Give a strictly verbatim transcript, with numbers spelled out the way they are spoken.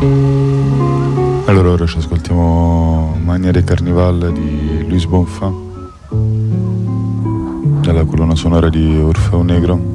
Allora ora ci ascoltiamo Magna de Carnival di Luis Bonfa, dalla colonna sonora di Orfeo Negro.